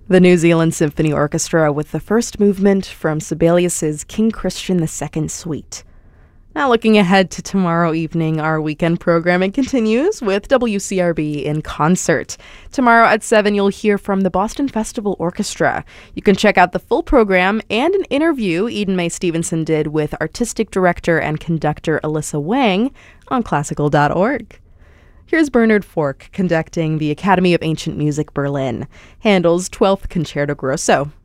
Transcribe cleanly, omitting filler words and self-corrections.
The New Zealand Symphony Orchestra with the first movement from Sibelius's King Christian II Suite. Now looking ahead to tomorrow evening, our weekend programming continues with WCRB in concert. Tomorrow at 7, you'll hear from the Boston Festival Orchestra. You can check out the full program and an interview Eden Mae Stevenson did with artistic director and conductor Alyssa Wang on classical.org. Here's Bernard Fork conducting the Academy of Ancient Music Berlin, Handel's 12th Concerto Grosso.